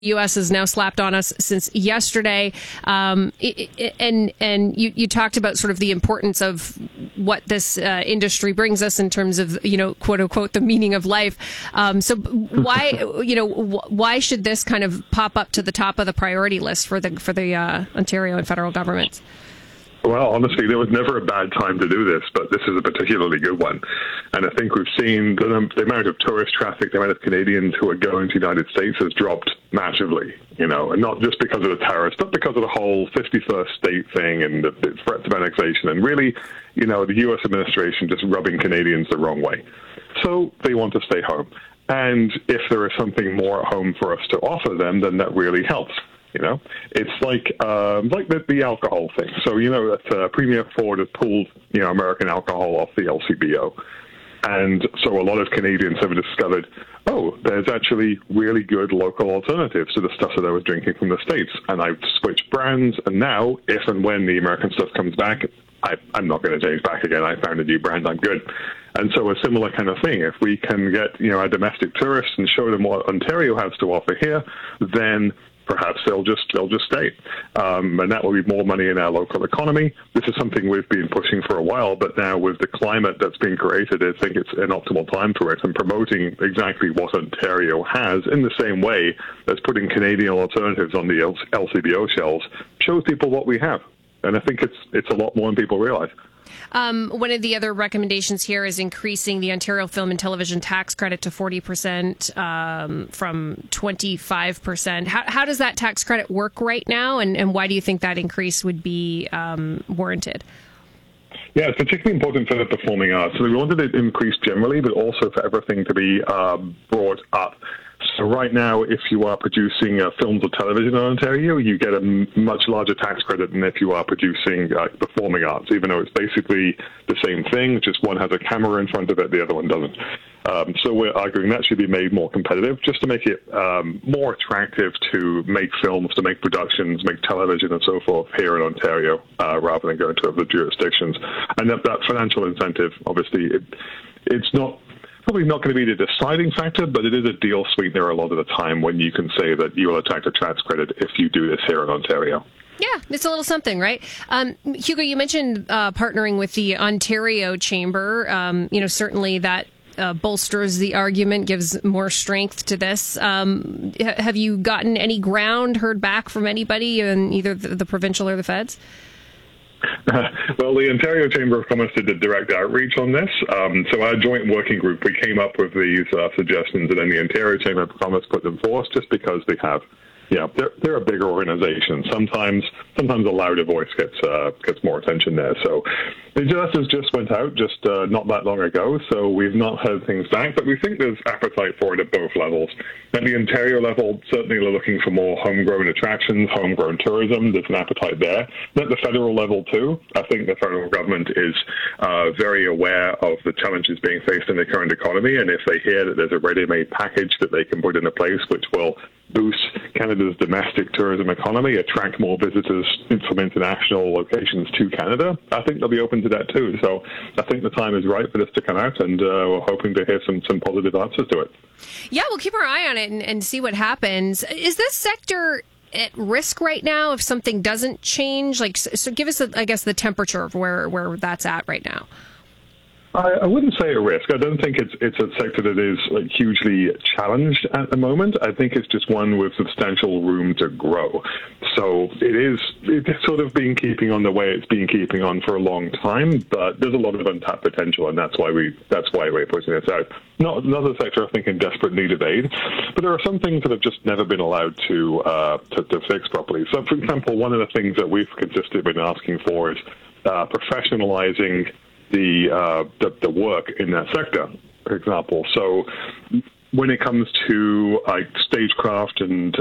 U.S. has now slapped on us since yesterday. And you talked about sort of the importance of what this industry brings us in terms of, quote unquote, the meaning of life. So why should this kind of pop up to the top of the priority list for the Ontario and federal governments? Well, honestly, there was never a bad time to do this, but this is a particularly good one. And I think we've seen the amount of tourist traffic, the amount of Canadians who are going to the United States has dropped massively, and not just because of the tariffs, but because of the whole 51st state thing and the threats of annexation, and really, the U.S. administration just rubbing Canadians the wrong way. So they want to stay home. And if there is something more at home for us to offer them, then that really helps. It's like the alcohol thing. So, that Premier Ford has pulled, American alcohol off the LCBO. And so a lot of Canadians have discovered, there's actually really good local alternatives to the stuff that I was drinking from the States. And I've switched brands. And now, if and when the American stuff comes back, I'm not going to change back again. I found a new brand. I'm good. And so a similar kind of thing. If we can get, our domestic tourists and show them what Ontario has to offer here, then perhaps they'll just stay. And that will be more money in our local economy. This is something we've been pushing for a while, but now with the climate that's been created, I think it's an optimal time for it, and promoting exactly what Ontario has in the same way as putting Canadian alternatives on the LCBO shelves shows people what we have. And I think it's a lot more than people realize. One of the other recommendations here is increasing the Ontario Film and Television tax credit to 40% from 25%. How does that tax credit work right now, and why do you think that increase would be warranted? Yeah, it's particularly important for the performing arts. So we wanted it increased generally, but also for everything to be brought up. So right now, if you are producing films or television in Ontario, you get a much larger tax credit than if you are producing performing arts, even though it's basically the same thing, just one has a camera in front of it, the other one doesn't. So we're arguing that should be made more competitive, just to make it more attractive to make films, to make productions, make television and so forth here in Ontario, rather than going to other jurisdictions. And that financial incentive, obviously, it's probably not going to be the deciding factor, but it is a deal sweetener a lot of the time when you can say that you will attract a tax credit if you do this here in Ontario. Yeah, it's a little something, right? Hugo, you mentioned partnering with the Ontario Chamber. Certainly that bolsters the argument, gives more strength to this. Have you gotten any ground, heard back from anybody in either the provincial or the feds? Well, the Ontario Chamber of Commerce did a direct outreach on this. So our joint working group, we came up with these suggestions, and then the Ontario Chamber of Commerce put them forth just because they have, they're a bigger organization. Sometimes a louder voice gets more attention there. So the justice just went out not that long ago, so we've not heard things back, but we think there's appetite for it at both levels. At the Ontario level, certainly they're looking for more homegrown attractions, homegrown tourism. There's an appetite there. At the federal level, too, I think the federal government is very aware of the challenges being faced in the current economy, and if they hear that there's a ready-made package that they can put into place which will boost Canada's domestic tourism economy, attract more visitors from international locations to Canada, I think they'll be open to that too. So I think the time is right for this to come out, and we're hoping to hear some positive answers to it. Yeah, we'll keep our eye on it and see what happens. Is this sector at risk right now if something doesn't change? So give us, the temperature of where that's at right now. I wouldn't say a risk. I don't think it's a sector that is hugely challenged at the moment. I think it's just one with substantial room to grow. So it's sort of been keeping on the way it's been keeping on for a long time, but there's a lot of untapped potential, and that's why we're putting this out. Not another sector, I think, in desperate need of aid, but there are some things that have just never been allowed to fix properly. So, for example, one of the things that we've consistently been asking for is professionalizing the work in that sector, for example. So when it comes to stagecraft and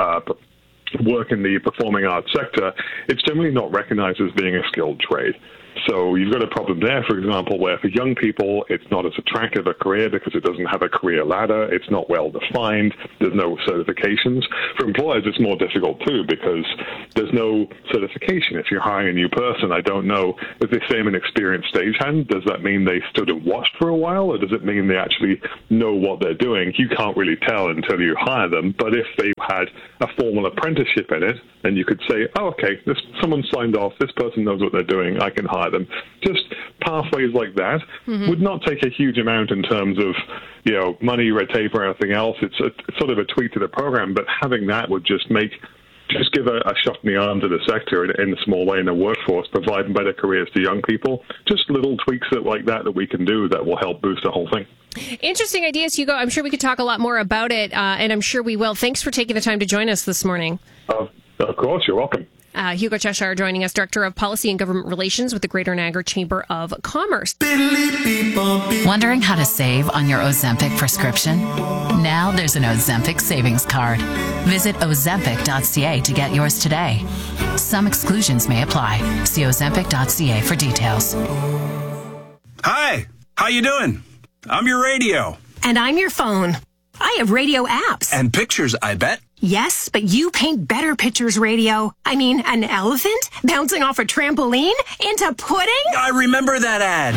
work in the performing arts sector, it's generally not recognized as being a skilled trade. So you've got a problem there, for example, where for young people, it's not as attractive a career because it doesn't have a career ladder. It's not well defined. There's no certifications. For employers, it's more difficult too because there's no certification. If you're hiring a new person, I don't know if they say I'm an experienced stagehand. Does that mean they stood and watched for a while, or does it mean they actually know what they're doing? You can't really tell until you hire them. But if they had a formal apprenticeship in it, then you could say, oh, okay, someone signed off. This person knows what they're doing. I can hire them. Just pathways like that would not take a huge amount in terms of, money, red tape, or anything else. It's sort of a tweak to the program, but having that would just give a shot in the arm to the sector in a small way in the workforce, providing better careers to young people. Just little tweaks like that we can do that will help boost the whole thing. Interesting ideas, Hugo. I'm sure we could talk a lot more about it, and I'm sure we will. Thanks for taking the time to join us this morning. Of course, you're welcome. Hugo Cheshire joining us, Director of Policy and Government Relations with the Greater Niagara Chamber of Commerce. Wondering how to save on your Ozempic prescription? Now there's an Ozempic savings card. Visit Ozempic.ca to get yours today. Some exclusions may apply. See Ozempic.ca for details. Hi, how you doing? I'm your radio. And I'm your phone. I have radio apps. And pictures, I bet. Yes, but you paint better pictures, radio. I mean, an elephant bouncing off a trampoline into pudding? I remember that ad.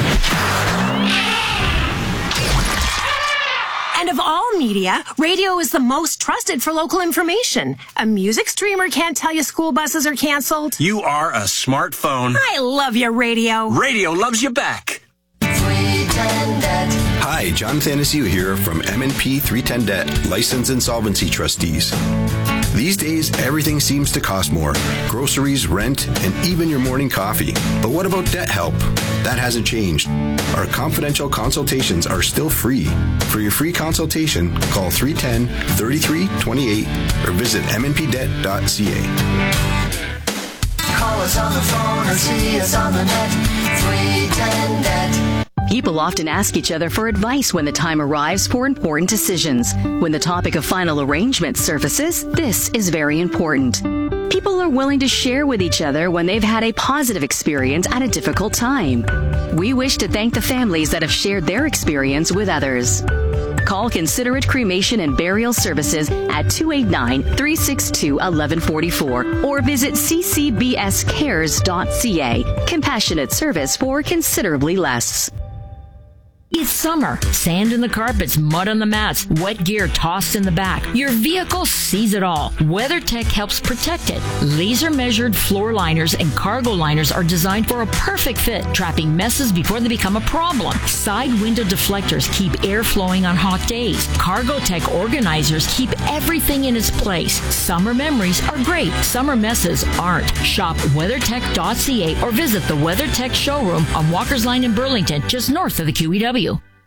And of all media, radio is the most trusted for local information. A music streamer can't tell you school buses are canceled. You are a smartphone. I love you, radio. Radio loves you back. Hi, John Thanasiu here from M&P 310 Debt, License Insolvency Trustees. These days, everything seems to cost more. Groceries, rent, and even your morning coffee. But what about debt help? That hasn't changed. Our confidential consultations are still free. For your free consultation, call 310-3328 or visit mnpdebt.ca. Call us on the phone or see us on the net. 310 Debt. People often ask each other for advice when the time arrives for important decisions. When the topic of final arrangement surfaces, this is very important. People are willing to share with each other when they've had a positive experience at a difficult time. We wish to thank the families that have shared their experience with others. Call Considerate Cremation and Burial Services at 289-362-1144 or visit ccbscares.ca. Compassionate service for considerably less. It's summer. Sand in the carpets, mud on the mats, wet gear tossed in the back. Your vehicle sees it all. WeatherTech helps protect it. Laser-measured floor liners and cargo liners are designed for a perfect fit, trapping messes before they become a problem. Side window deflectors keep air flowing on hot days. CargoTech organizers keep everything in its place. Summer memories are great. Summer messes aren't. Shop WeatherTech.ca or visit the WeatherTech showroom on Walker's Line in Burlington, just north of the QEW.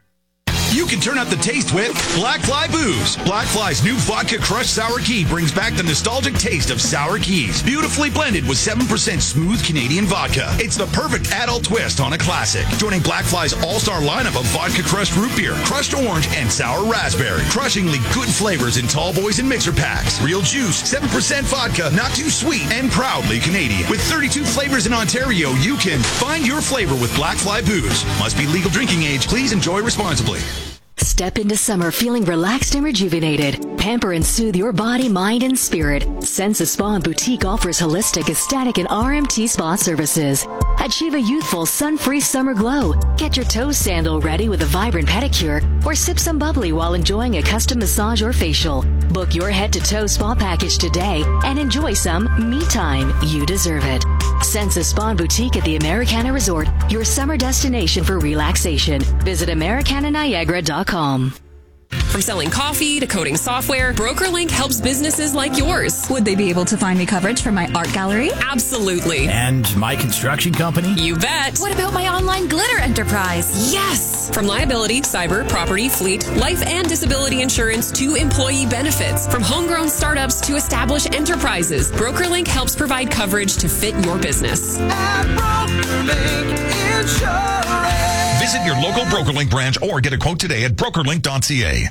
You can turn up the taste with Black Fly Booze. Black Fly's new vodka crushed sour key brings back the nostalgic taste of sour keys. Beautifully blended with 7% smooth Canadian vodka. It's the perfect adult twist on a classic. Joining Black Fly's all-star lineup of vodka crushed root beer, crushed orange, and sour raspberry. Crushingly good flavors in tall boys and mixer packs. Real juice, 7% vodka, not too sweet, and proudly Canadian. With 32 flavors in Ontario, you can find your flavor with Black Fly Booze. Must be legal drinking age. Please enjoy responsibly. Step into summer feeling relaxed and rejuvenated. Pamper and soothe your body, mind, and spirit. Sensa Spa and Boutique offers holistic, aesthetic, and RMT spa services. Achieve a youthful, sun-free summer glow. Get your toe sandal ready with a vibrant pedicure, or sip some bubbly while enjoying a custom massage or facial. Book your head-to-toe spa package today and enjoy some me time. You deserve it. Sensa Spa and Boutique at the Americana Resort, your summer destination for relaxation. Visit AmericanaNiagara.com. From selling coffee to coding software, BrokerLink helps businesses like yours. Would they be able to find me coverage for my art gallery? Absolutely. And my construction company? You bet. What about my online glitter enterprise? Yes! From liability, cyber, property, fleet, life and disability insurance to employee benefits. From homegrown startups to established enterprises, BrokerLink helps provide coverage to fit your business. At BrokerLink Insurance. Visit your local BrokerLink branch or get a quote today at brokerlink.ca.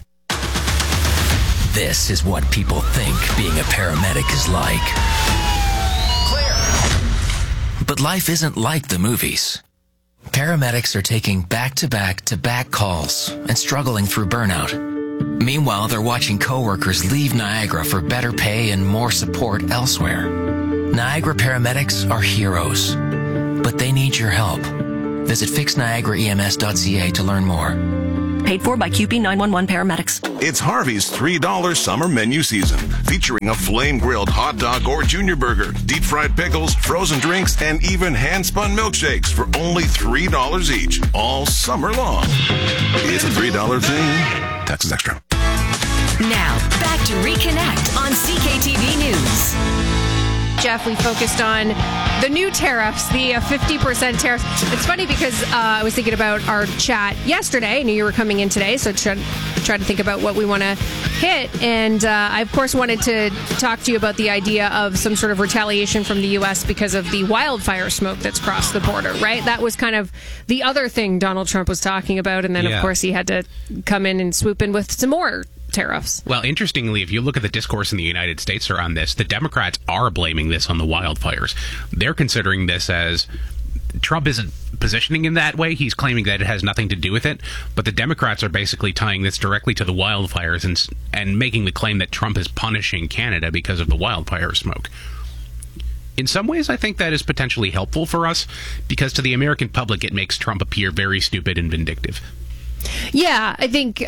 This is what people think being a paramedic is like. But life isn't like the movies. Paramedics are taking back-to-back-to-back calls and struggling through burnout. Meanwhile, they're watching coworkers leave Niagara for better pay and more support elsewhere. Niagara paramedics are heroes, but they need your help. Visit fixniagaraems.ca to learn more. Paid for by QP 911 paramedics. It's Harvey's $3 summer menu season, featuring a flame-grilled hot dog or junior burger, deep-fried pickles, frozen drinks, and even hand-spun milkshakes for only $3 each, all summer long. It's a $3 thing. Taxes extra. Now, back to Reconnect on CKTV News. Jeff, we focused on the new tariffs, the 50% tariffs. It's funny because I was thinking about our chat yesterday. I knew you were coming in today, so try to think about what we want to hit. And I, of course, wanted to talk to you about the idea of some sort of retaliation from the U.S. because of the wildfire smoke that's crossed the border, right? That was kind of the other thing Donald Trump was talking about. And then, of course, he had to come in and swoop in with some more tariffs. Well, interestingly, if you look at the discourse in the United States around this, the Democrats are blaming this on the wildfires. They're considering this as Trump isn't positioning in that way. He's claiming that it has nothing to do with it, but the Democrats are basically tying this directly to the wildfires and making the claim that Trump is punishing Canada because of the wildfire smoke. In some ways, I think that is potentially helpful for us, because to the American public, it makes Trump appear very stupid and vindictive. Yeah, I think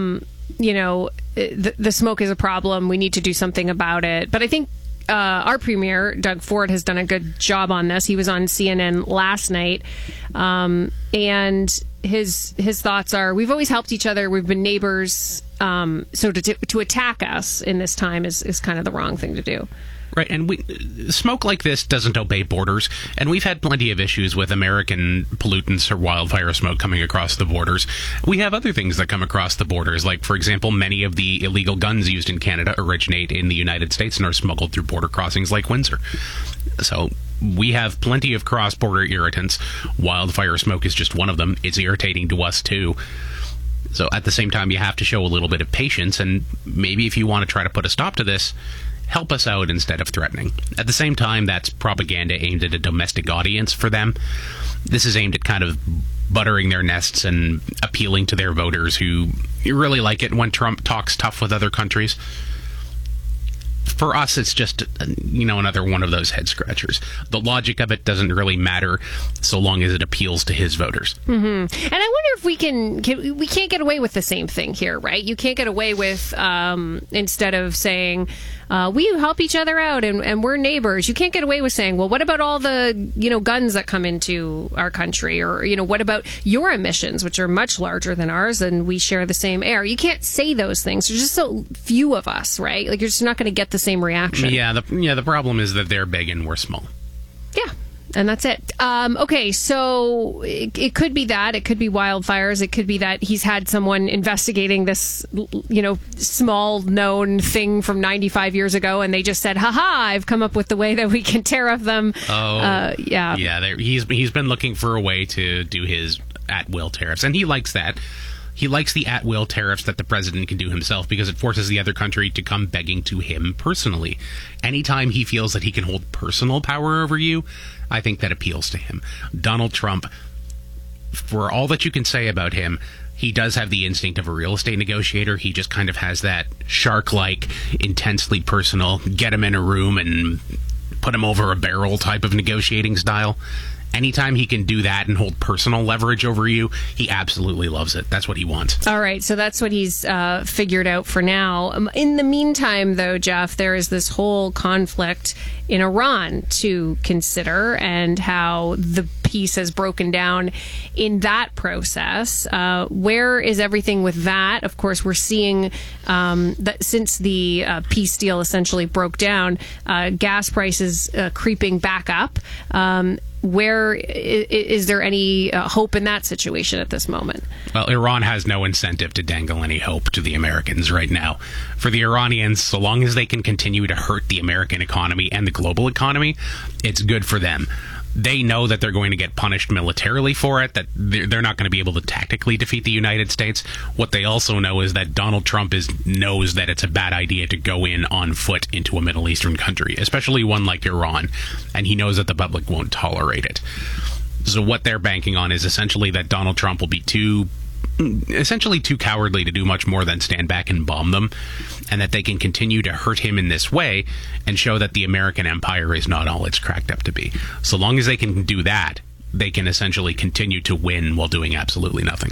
the smoke is a problem. We need to do something about it. But I think our premier, Doug Ford, has done a good job on this. He was on CNN last night, and his thoughts are, we've always helped each other. We've been neighbors. So to attack us in this time is kind of the wrong thing to do. Right, and smoke like this doesn't obey borders, and we've had plenty of issues with American pollutants or wildfire smoke coming across the borders. We have other things that come across the borders, like, for example, many of the illegal guns used in Canada originate in the United States and are smuggled through border crossings like Windsor. So we have plenty of cross-border irritants. Wildfire smoke is just one of them. It's irritating to us, too. So at the same time, you have to show a little bit of patience, and maybe if you want to try to put a stop to this, help us out instead of threatening. At the same time, that's propaganda aimed at a domestic audience for them. This is aimed at kind of buttering their nests and appealing to their voters who really like it when Trump talks tough with other countries. For us, it's just, another one of those head scratchers. The logic of it doesn't really matter so long as it appeals to his voters. Mm-hmm. And I wonder if we can't get away with the same thing here, right? You can't get away with, instead of saying, we help each other out and we're neighbors, you can't get away with saying, well, what about all the, guns that come into our country? Or, what about your emissions, which are much larger than ours and we share the same air? You can't say those things. There's just so few of us, right? Like, you're just not going to get the same reaction. Yeah, the problem is that they're big and we're small. Yeah. And that's it. Okay, so it could be that. It could be wildfires. It could be that he's had someone investigating this, small-known thing from 95 years ago, and they just said, ha-ha, I've come up with the way that we can tariff them. Oh, yeah. Yeah, he's been looking for a way to do his at-will tariffs, and he likes that. He likes the at-will tariffs that the president can do himself because it forces the other country to come begging to him personally. Anytime he feels that he can hold personal power over you, I think that appeals to him. Donald Trump, for all that you can say about him, he does have the instinct of a real estate negotiator. He just kind of has that shark-like, intensely personal, get him in a room and put him over a barrel type of negotiating style. Anytime he can do that and hold personal leverage over you, he absolutely loves it. That's what he wants. All right, so that's what he's figured out for now. In the meantime, though, Jeff, there is this whole conflict in Iran to consider and how the peace has broken down in that process. Where is everything with that? Of course, we're seeing that since the peace deal essentially broke down, gas prices creeping back up. Where is there any hope in that situation at this moment? Well, Iran has no incentive to dangle any hope to the Americans right now. For the Iranians, so long as they can continue to hurt the American economy and the global economy, it's good for them. They know that they're going to get punished militarily for it, that they're not going to be able to tactically defeat the United States. What they also know is that Donald Trump knows that it's a bad idea to go in on foot into a Middle Eastern country, especially one like Iran, and he knows that the public won't tolerate it. So what they're banking on is essentially that Donald Trump will be too cowardly to do much more than stand back and bomb them, and that they can continue to hurt him in this way and show that the American empire is not all it's cracked up to be. So long as they can do that, they can essentially continue to win while doing absolutely nothing.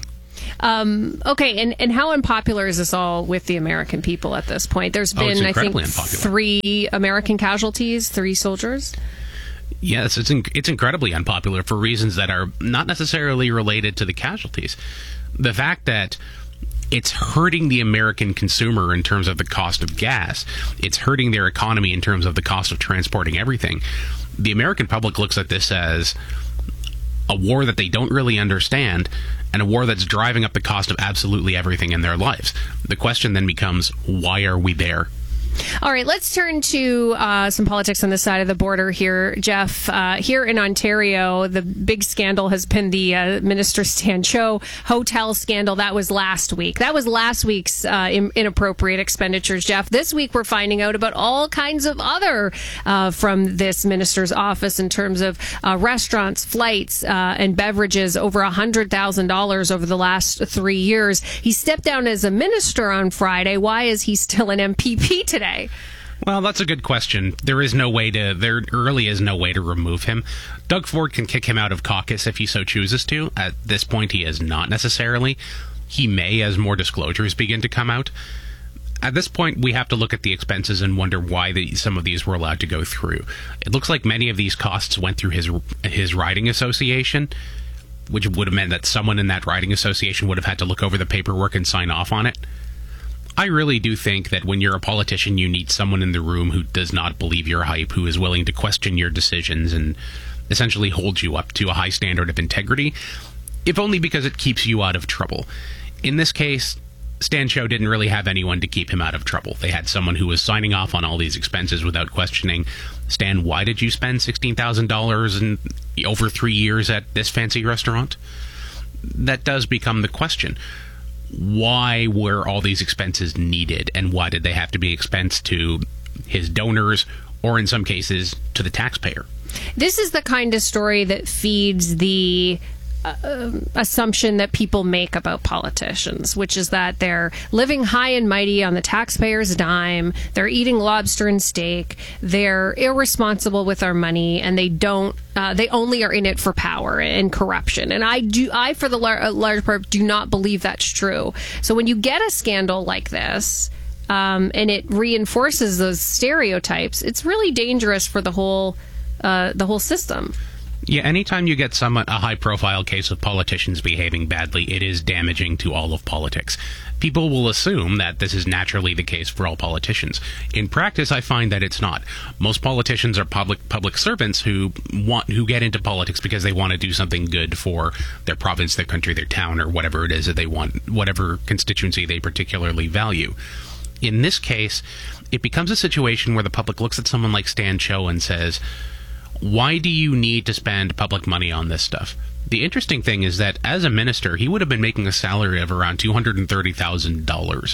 Okay, and how unpopular is this all with the American people at this point? There's been, I think, 3 American casualties, 3 soldiers. Yes, it's incredibly unpopular for reasons that are not necessarily related to the casualties. The fact that it's hurting the American consumer in terms of the cost of gas, it's hurting their economy in terms of the cost of transporting everything. The American public looks at this as a war that they don't really understand, and a war that's driving up the cost of absolutely everything in their lives. The question then becomes, why are we there? All right, let's turn to some politics on this side of the border here, Jeff. Here in Ontario, the big scandal has been the Minister Stan Cho hotel scandal. That was last week. That was last week's inappropriate expenditures, Jeff. This week, we're finding out about all kinds of other from this minister's office in terms of restaurants, flights, and beverages, over $100,000 over the last 3 years. He stepped down as a minister on Friday. Why is he still an MPP today? Well, that's a good question. There really is no way to remove him. Doug Ford can kick him out of caucus if he so chooses to. At this point, he is not necessarily. He may as more disclosures begin to come out. At this point, we have to look at the expenses and wonder why some of these were allowed to go through. It looks like many of these costs went through his riding association, which would have meant that someone in that riding association would have had to look over the paperwork and sign off on it. I really do think that when you're a politician, you need someone in the room who does not believe your hype, who is willing to question your decisions and essentially hold you up to a high standard of integrity, if only because it keeps you out of trouble. In this case, Stan Cho didn't really have anyone to keep him out of trouble. They had someone who was signing off on all these expenses without questioning, Stan, why did you spend $16,000 in over 3 years at this fancy restaurant? That does become the question. Why were all these expenses needed, and why did they have to be expensed to his donors, or in some cases, to the taxpayer? This is the kind of story that feeds the assumption that people make about politicians, which is that they're living high and mighty on the taxpayer's dime, they're eating lobster and steak, they're irresponsible with our money, and they only are in it for power and corruption. And I for the large part, do not believe that's true. So when you get a scandal like this, and it reinforces those stereotypes, it's really dangerous for the whole system. Yeah, anytime you get a high-profile case of politicians behaving badly, it is damaging to all of politics. People will assume that this is naturally the case for all politicians. In practice, I find that it's not. Most politicians are public servants who get into politics because they want to do something good for their province, their country, their town, or whatever it is that they want, whatever constituency they particularly value. In this case, it becomes a situation where the public looks at someone like Stan Cho and says, why do you need to spend public money on this stuff? The interesting thing is that as a minister, he would have been making a salary of around $230,000.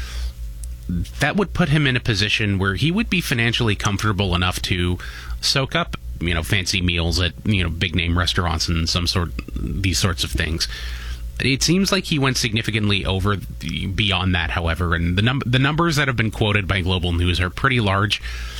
That would put him in a position where he would be financially comfortable enough to soak up, fancy meals at, big name restaurants and these sorts of things. It seems like he went significantly beyond that, however, and the numbers that have been quoted by Global News are pretty large.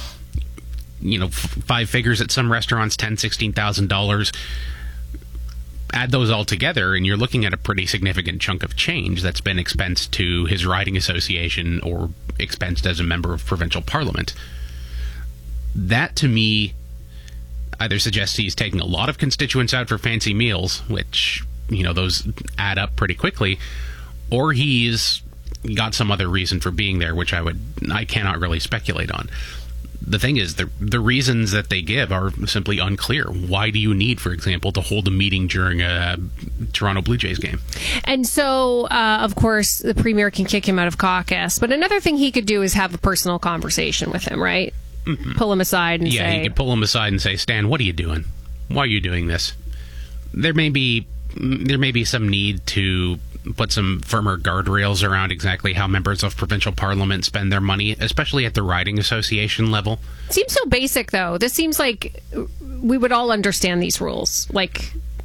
5 figures at some restaurants, $10,000, $16,000. Add those all together, and you're looking at a pretty significant chunk of change that's been expensed to his riding association or expensed as a member of provincial parliament. That, to me, either suggests he's taking a lot of constituents out for fancy meals, which, those add up pretty quickly, or he's got some other reason for being there, which I cannot really speculate on. The thing is, the reasons that they give are simply unclear. Why do you need, for example, to hold a meeting during a Toronto Blue Jays game? And so, of course, the Premier can kick him out of caucus. But another thing he could do is have a personal conversation with him, right? Mm-hmm. Pull him aside and say... Yeah, he could pull him aside and say, Stan, what are you doing? Why are you doing this? There may be some need to put some firmer guardrails around exactly how members of provincial parliament spend their money, especially at the riding association level. Seems so basic, though. This seems like we would all understand these rules. Like,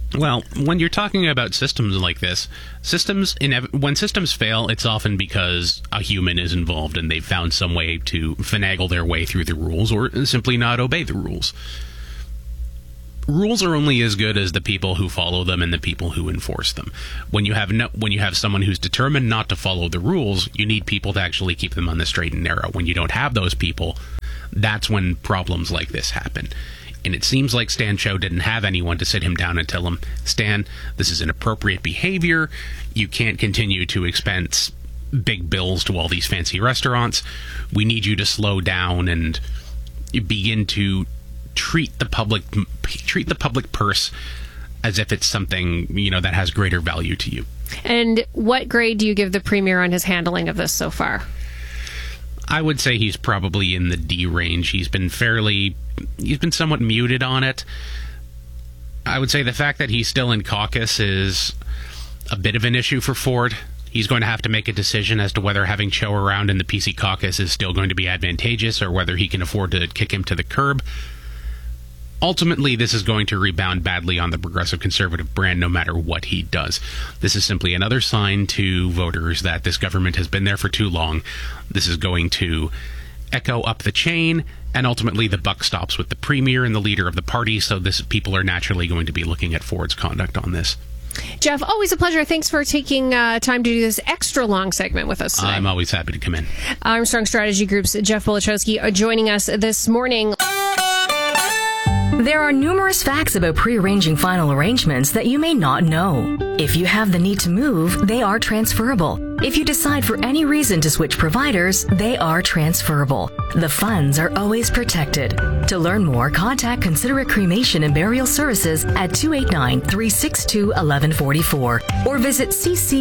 Well, when you're talking about systems like this, when systems fail, it's often because a human is involved and they've found some way to finagle their way through the rules or simply not obey the rules. Rules are only as good as the people who follow them and the people who enforce them. When you have someone who's determined not to follow the rules, you need people to actually keep them on the straight and narrow. When you don't have those people, that's when problems like this happen. And it seems like Stan Cho didn't have anyone to sit him down and tell him, Stan, this is inappropriate behavior. You can't continue to expense big bills to all these fancy restaurants. We need you to slow down and begin to treat the public purse as if it's something, that has greater value to you. And what grade do you give the Premier on his handling of this so far? I would say he's probably in the D range. He's been somewhat muted on it. I would say the fact that he's still in caucus is a bit of an issue for Ford. He's going to have to make a decision as to whether having Cho around in the PC caucus is still going to be advantageous or whether he can afford to kick him to the curb. Ultimately, this is going to rebound badly on the Progressive Conservative brand no matter what he does. This is simply another sign to voters that this government has been there for too long. This is going to echo up the chain, and ultimately the buck stops with the Premier and the leader of the party, so people are naturally going to be looking at Ford's conduct on this. Jeff, always a pleasure. Thanks for taking time to do this extra long segment with us today. I'm always happy to come in. Armstrong Strategy Group's Jeff Bulachowski joining us this morning. There are numerous facts about pre-arranging final arrangements that you may not know. If you have the need to move, they are transferable. If you decide for any reason to switch providers, they are transferable. The funds are always protected. To learn more, contact Considerate Cremation and Burial Services at 289-362-1144 or visit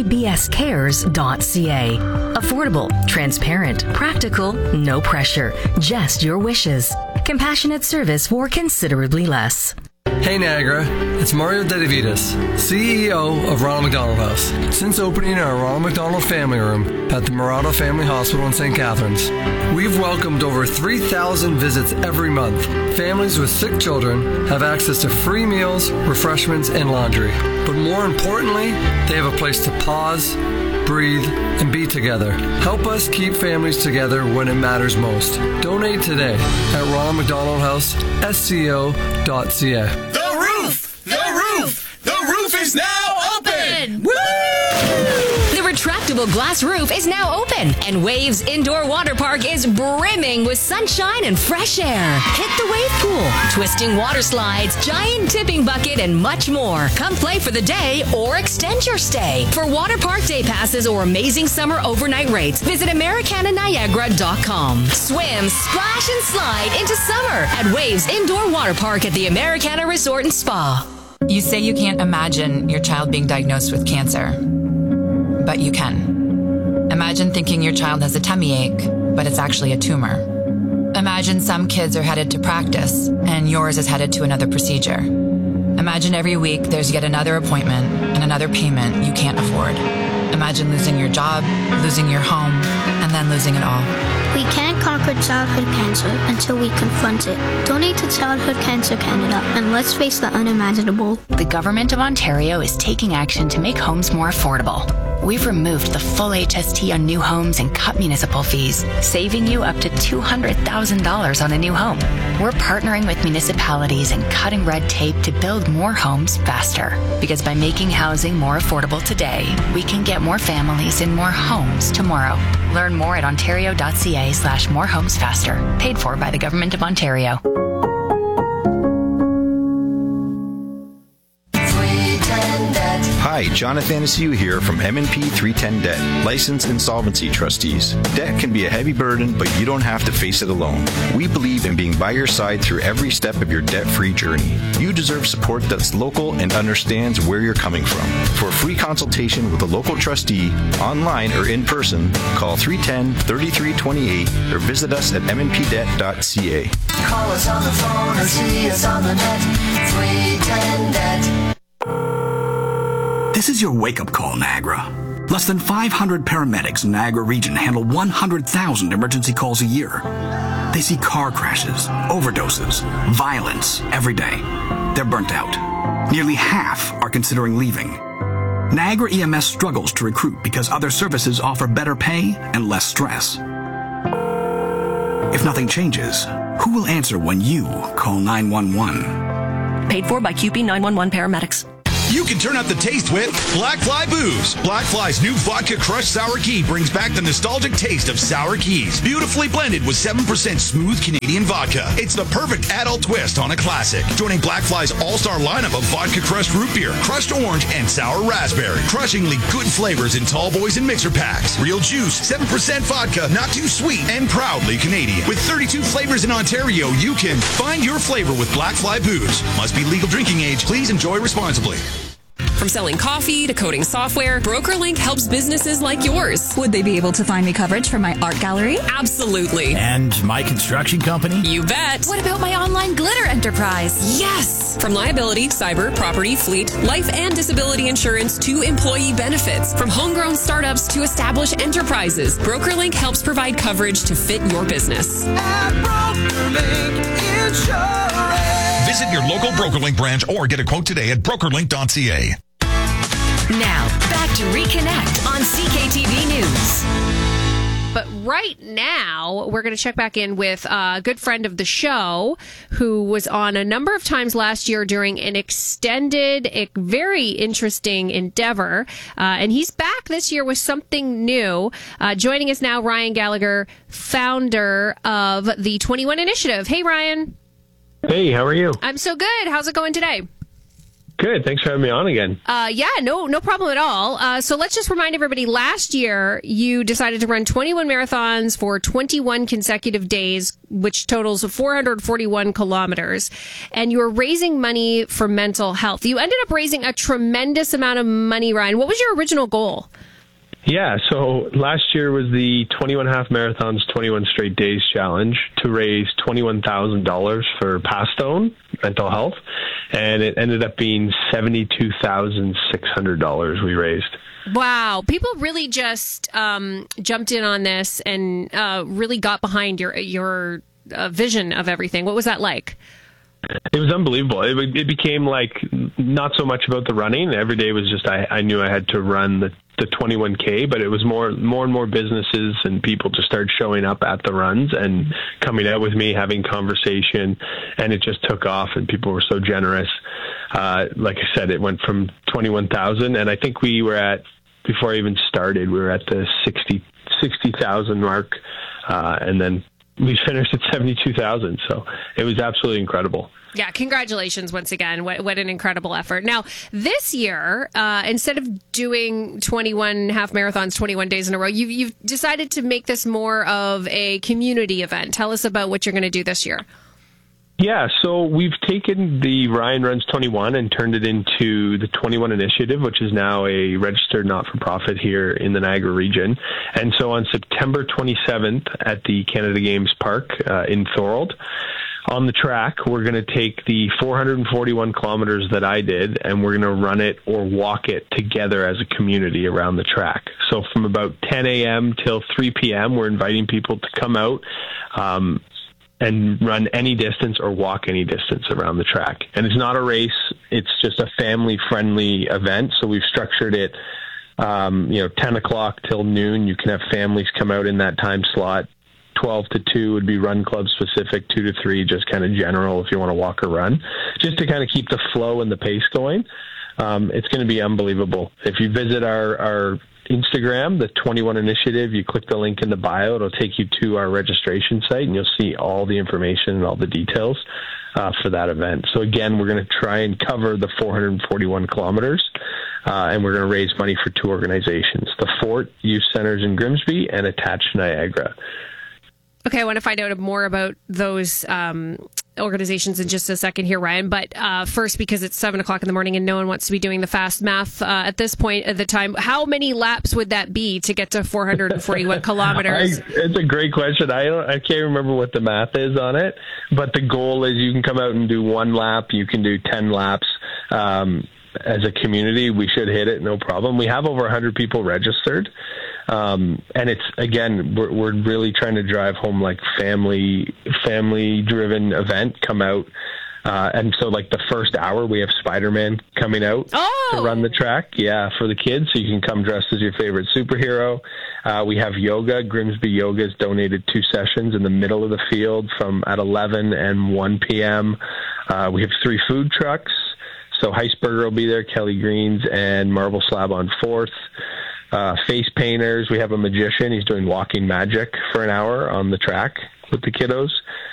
ccbscares.ca. Affordable, transparent, practical, no pressure, just your wishes. Compassionate service for considerably less. Hey Niagara, it's Mario Dedivitas, CEO of Ronald McDonald House. Since opening our Ronald McDonald Family Room at the Murata Family Hospital in St. Catharines, we've welcomed over 3,000 visits every month. Families with sick children have access to free meals, refreshments, and laundry. But more importantly, they have a place to pause, breathe, and be together. Help us keep families together when it matters most. Donate today at Ronald McDonald House, SCO.ca. The roof! The roof! The roof is now open! Woo! The retractable glass roof is now open, and Waves Indoor Water Park is brimming with sunshine and fresh air. Hit the wave pool, twisting water slides, giant tipping bucket, and much more. Come play for the day or extend your stay. For water park day passes or amazing summer overnight rates, visit AmericanaNiagara.com. Swim, splash, and slide into summer at Waves Indoor Water Park at the Americana Resort and Spa. You say you can't imagine your child being diagnosed with cancer, but you can. Imagine thinking your child has a tummy ache, but it's actually a tumor. Imagine some kids are headed to practice, and yours is headed to another procedure. Imagine every week there's yet another appointment and another payment you can't afford. Imagine losing your job, losing your home, and then losing it all. We can't conquer childhood cancer until we confront it. Donate to Childhood Cancer Canada, and let's face the unimaginable. The Government of Ontario is taking action to make homes more affordable. We've removed the full HST on new homes and cut municipal fees, saving you up to $200,000 on a new home. We're partnering with municipalities and cutting red tape to build more homes faster. Because by making housing more affordable today, we can get more families in more homes tomorrow. Learn more at ontario.ca/morehomesfaster. Paid for by the Government of Ontario. Hi, Jonathan Asiu here from M&P 310 Debt, licensed insolvency trustees. Debt can be a heavy burden, but you don't have to face it alone. We believe in being by your side through every step of your debt-free journey. You deserve support that's local and understands where you're coming from. For a free consultation with a local trustee, online or in person, call 310-3328 or visit us at mnpdebt.ca. Call us on the phone or see us on the net. 310 Debt. This is your wake-up call, Niagara. Less than 500 paramedics in Niagara region handle 100,000 emergency calls a year. They see car crashes, overdoses, violence every day. They're burnt out. Nearly half are considering leaving. Niagara EMS struggles to recruit because other services offer better pay and less stress. If nothing changes, who will answer when you call 911? Paid for by QP 911 paramedics. You can turn up the taste with Black Fly Booze. Black Fly's new vodka crushed sour key brings back the nostalgic taste of sour keys. Beautifully blended with 7% smooth Canadian vodka. It's the perfect adult twist on a classic. Joining Black Fly's all-star lineup of vodka crushed root beer, crushed orange, and sour raspberry. Crushingly good flavors in tall boys and mixer packs. Real juice, 7% vodka, not too sweet, and proudly Canadian. With 32 flavors in Ontario, you can find your flavor with Black Fly Booze. Must be legal drinking age. Please enjoy responsibly. From selling coffee to coding software, BrokerLink helps businesses like yours. Would they be able to find me coverage for my art gallery? Absolutely. And my construction company? You bet. What about my online glitter enterprise? Yes. From liability, cyber, property, fleet, life and disability insurance to employee benefits. From homegrown startups to established enterprises, BrokerLink helps provide coverage to fit your business. At BrokerLink Insurance. Visit your local BrokerLink branch or get a quote today at brokerlink.ca. Now, back to Reconnect on CKTV News. But right now, we're going to check back in with a good friend of the show who was on a number of times last year during an extended, very interesting endeavor. And he's back this year with something new. Joining us now, Ryan Gallagher, founder of the 21 Initiative. Hey, Ryan. Hey, how are you? I'm so good. How's it going today? Good. Thanks for having me on again. No problem at all. So let's just remind everybody, last year you decided to run 21 marathons for 21 consecutive days, which totals 441 kilometers. And you were raising money for mental health. You ended up raising a tremendous amount of money, Ryan. What was your original goal? Yeah, so last year was the 21 half marathons, 21 straight days challenge to raise $21,000 for Pastone mental health, and it ended up being $72,600 we raised. Wow. People really just jumped in on this and really got behind your vision of everything. What was that like? It was unbelievable. It became like not so much about the running. Every day was just I knew I had to run the 21K, but it was more and more businesses and people just started showing up at the runs and coming out with me, having conversation, and it just took off and people were so generous. Like I said, it went from 21,000, and I think we were at, before I even started, we were at the 60,000 mark, and then we finished at 72,000. So it was absolutely incredible. Yeah, congratulations once again. What an incredible effort. Now, this year, instead of doing 21 half marathons, 21 days in a row, you've decided to make this more of a community event. Tell us about what you're going to do this year. Yeah, so we've taken the Ryan Runs 21 and turned it into the 21 Initiative, which is now a registered not-for-profit here in the Niagara region. And so on September 27th at the Canada Games Park in Thorold, on the track, we're going to take the 441 kilometers that I did, and we're going to run it or walk it together as a community around the track. So from about 10 a.m. till 3 p.m., we're inviting people to come out and run any distance or walk any distance around the track. And it's not a race. It's just a family-friendly event. So we've structured it, 10 o'clock till noon. You can have families come out in that time slot. 12 to 2 would be run club specific, 2 to 3 just kind of general if you want to walk or run, just to kind of keep the flow and the pace going. It's going to be unbelievable. If you visit our Instagram, the 21 Initiative, you click the link in the bio, it'll take you to our registration site and you'll see all the information and all the details for that event. So again, we're going to try and cover the 441 kilometers and we're going to raise money for 2 organizations, the Fort Youth Centers in Grimsby and Attach Niagara. Okay, I want to find out more about those organizations in just a second here, Ryan. But first, because it's 7 o'clock in the morning and no one wants to be doing the fast math at this point at the time, how many laps would that be to get to 441 kilometers? It's a great question. I can't remember what the math is on it, but the goal is you can come out and do 1 lap. You can do 10 laps. As a community, we should hit it, no problem. We have over 100 people registered. And it's, again, we're really trying to drive home like family driven event. Come out, And so, like, the first hour, we have Spider-Man coming out to run the track, for the kids, so you can come dressed as your favorite superhero. We have yoga. Grimsby Yoga has donated 2 sessions in the middle of the field at 11 and 1 p.m. We have 3 food trucks. So Heisberger will be there, Kelly Greens, and Marble Slab on 4th. Face painters. We have a magician. He's doing walking magic for an hour on the track with the kiddos.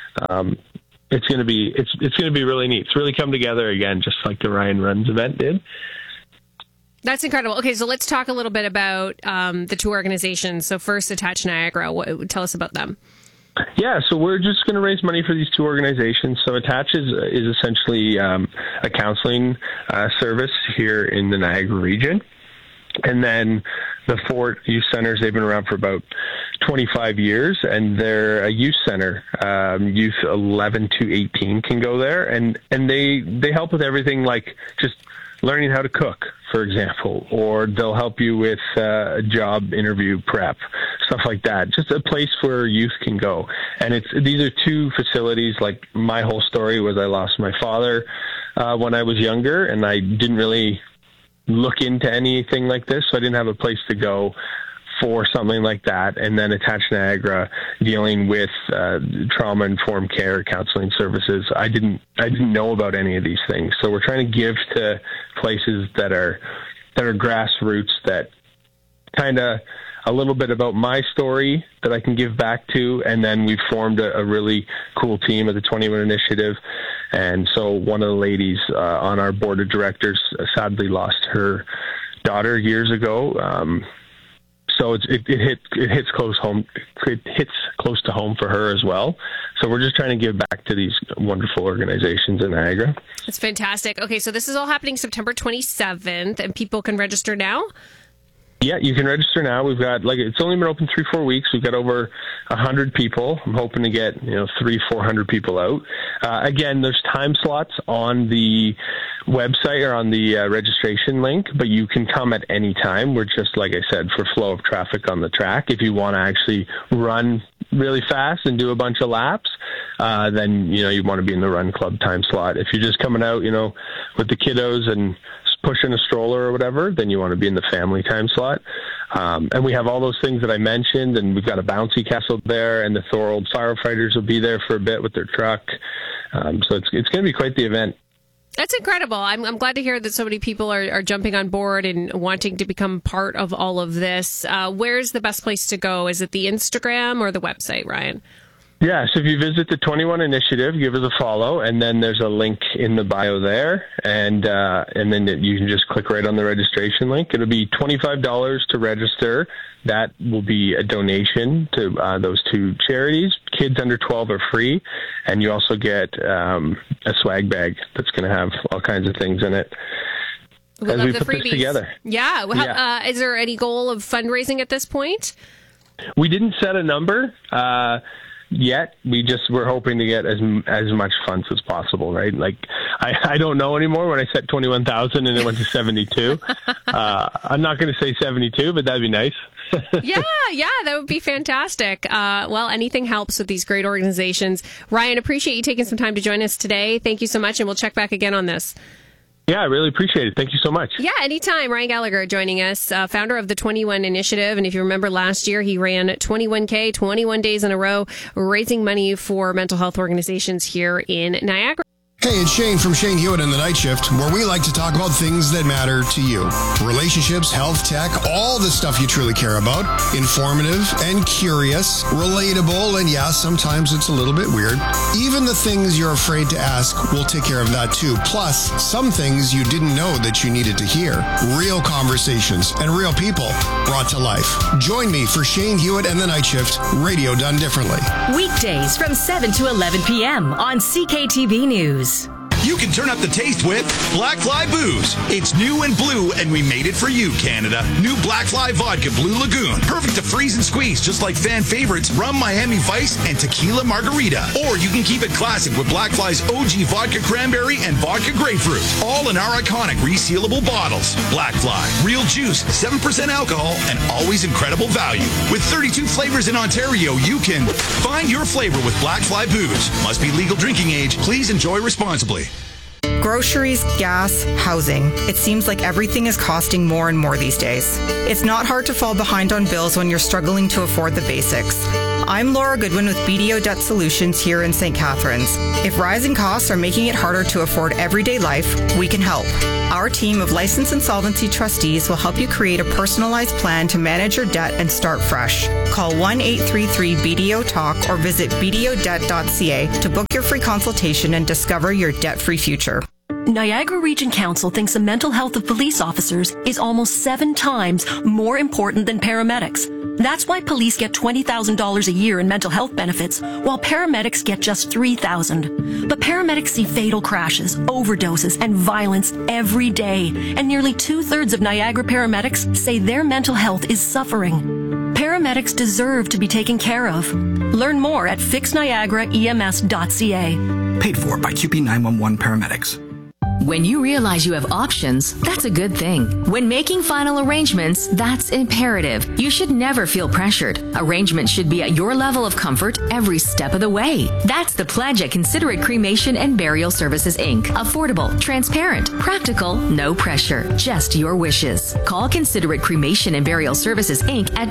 It's going to be really neat. It's really come together again, just like the Ryan Runs event did. That's incredible. Okay, so let's talk a little bit about the 2 organizations. So first, Attach Niagara. Tell us about them. Yeah, so we're just going to raise money for these 2 organizations. So Attach is essentially a counseling service here in the Niagara region. And then the Fort Youth Centers, they've been around for about 25 years, and they're a youth center. Youth 11 to 18 can go there, and they help with everything like just learning how to cook, for example, or they'll help you with a job interview prep, stuff like that. Just a place where youth can go. And these are 2 facilities. Like, my whole story was I lost my father when I was younger, and I didn't really look into anything like this, so I didn't have a place to go for something like that. And then Attach Niagara, dealing with trauma-informed care counseling services. I didn't know about any of these things, so we're trying to give to places that are grassroots, that kind of a little bit about my story that I can give back to. And then we've formed a really cool team at the 21 Initiative. And so one of the ladies on our board of directors sadly lost her daughter years ago. So it hits close to home for her as well. So we're just trying to give back to these wonderful organizations in Niagara. That's fantastic. Okay, so this is all happening September 27th, and people can register now? Yeah, you can register now. We've got, it's only been open 3-4 weeks. We've got over 100 people. I'm hoping to get, 300-400 people out. Again, there's time slots on the website or on the registration link, but you can come at any time. We're just, like I said, for flow of traffic on the track. If you want to actually run really fast and do a bunch of laps, then, you want to be in the run club time slot. If you're just coming out, with the kiddos and pushing a stroller or whatever, then you want to be in the family time slot. And we have all those things that I mentioned, and we've got a bouncy castle there, and the Thorold firefighters will be there for a bit with their truck. So it's going to be quite the event. That's incredible. I'm glad to hear that so many people are jumping on board and wanting to become part of all of this. Where's the best place to go? Is it the Instagram or the website, Ryan? Yeah, so if you visit the 21 Initiative, give us a follow, and then there's a link in the bio there, and then you can just click right on the registration link. It'll be $25 to register. That will be a donation to those 2 charities. Kids under 12 are free, and you also get a swag bag that's going to have all kinds of things in it. As we put this together. Yeah. Is there any goal of fundraising at this point? We didn't set a number yet. We're hoping to get as much funds as possible, right? Like, I don't know anymore. When I set 21,000 and it went to 72, I'm not going to say 72, but that'd be nice. Yeah, that would be fantastic. Well, anything helps with these great organizations. Ryan, appreciate you taking some time to join us today. Thank you so much, and we'll check back again on this. Yeah, I really appreciate it. Thank you so much. Yeah, anytime. Ryan Gallagher joining us, founder of the 21 Initiative. And if you remember last year, he ran 21K, 21 days in a row, raising money for mental health organizations here in Niagara. Hey, it's Shane from Shane Hewitt and the Night Shift, where we like to talk about things that matter to you. Relationships, health, tech, all the stuff you truly care about. Informative and curious, relatable, and yeah, sometimes it's a little bit weird. Even the things you're afraid to ask, we'll take care of that too. Plus, some things you didn't know that you needed to hear. Real conversations and real people brought to life. Join me for Shane Hewitt and the Night Shift, radio done differently. Weekdays from 7 to 11 p.m. on CKTB News. You can turn up the taste with Black Fly Booze. It's new and blue, and we made it for you, Canada. New Black Fly Vodka Blue Lagoon. Perfect to freeze and squeeze, just like fan favorites Rum Miami Vice and Tequila Margarita. Or you can keep it classic with Black Fly's OG Vodka Cranberry and Vodka Grapefruit. All in our iconic resealable bottles. Black Fly. Real juice, 7% alcohol, and always incredible value. With 32 flavors in Ontario, you can find your flavor with Black Fly Booze. Must be legal drinking age. Please enjoy responsibly. Groceries, gas, housing. It seems like everything is costing more and more these days. It's not hard to fall behind on bills when you're struggling to afford the basics. I'm Laura Goodwin with BDO Debt Solutions here in St. Catharines. If rising costs are making it harder to afford everyday life, we can help. Our team of licensed insolvency trustees will help you create a personalized plan to manage your debt and start fresh. Call 1-833-BDO-TALK or visit bdodebt.ca to book your free consultation and discover your debt-free future. Niagara Region Council thinks the mental health of police officers is almost 7 times more important than paramedics. That's why police get $20,000 a year in mental health benefits, while paramedics get just $3,000. But paramedics see fatal crashes, overdoses, and violence every day, and nearly 2/3 of Niagara paramedics say their mental health is suffering. Paramedics deserve to be taken care of. Learn more at fixniagaraems.ca. Paid for by QP 911 paramedics. When you realize you have options, that's a good thing. When making final arrangements, that's imperative. You should never feel pressured. Arrangements should be at your level of comfort every step of the way. That's the pledge at Considerate Cremation and Burial Services, Inc. Affordable, transparent, practical, no pressure, just your wishes. Call Considerate Cremation and Burial Services, Inc. at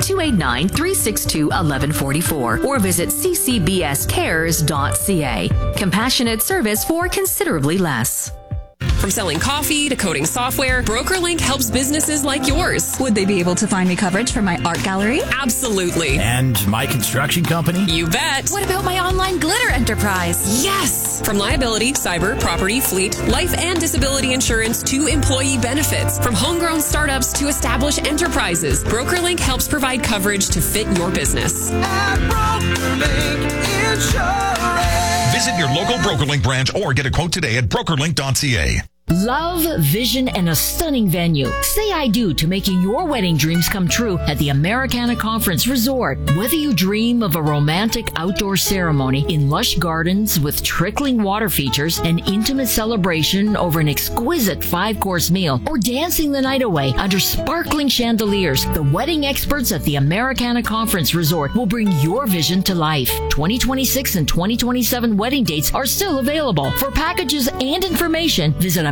289-362-1144 or visit ccbscares.ca. Compassionate service for considerably less. From selling coffee to coding software, BrokerLink helps businesses like yours. Would they be able to find me coverage for my art gallery? Absolutely. And my construction company? You bet. What about my online glitter enterprise? Yes! From liability, cyber, property, fleet, life and disability insurance to employee benefits. From homegrown startups to established enterprises, BrokerLink helps provide coverage to fit your business. At BrokerLink Insurance. Visit your local BrokerLink branch or get a quote today at brokerlink.ca. Love, vision, and a stunning venue. Say I do to making your wedding dreams come true at the Americana Conference Resort. Whether you dream of a romantic outdoor ceremony in lush gardens with trickling water features, an intimate celebration over an exquisite 5-course meal, or dancing the night away under sparkling chandeliers, the wedding experts at the Americana Conference Resort will bring your vision to life. 2026 and 2027 wedding dates are still available. For packages and information, visit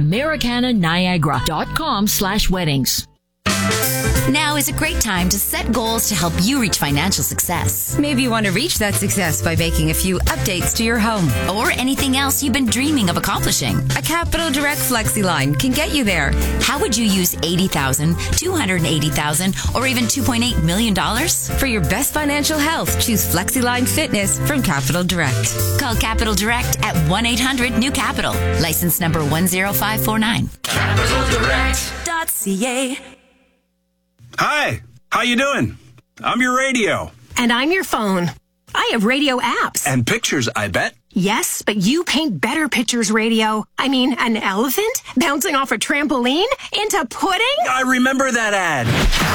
AmericanaNiagara.com/weddings. Now is a great time to set goals to help you reach financial success. Maybe you want to reach that success by making a few updates to your home. Or anything else you've been dreaming of accomplishing. A Capital Direct Flexi line can get you there. How would you use $80,000, $280,000, or even $2.8 million? For your best financial health, choose FlexiLine Fitness from Capital Direct. Call Capital Direct at 1-800-NEW-CAPITAL. License number 10549. CapitalDirect.ca. Hi, how you doing? I'm your radio. And I'm your phone. I have radio apps. And pictures, I bet. Yes, but you paint better pictures, radio. I mean, an elephant bouncing off a trampoline into pudding? I remember that ad.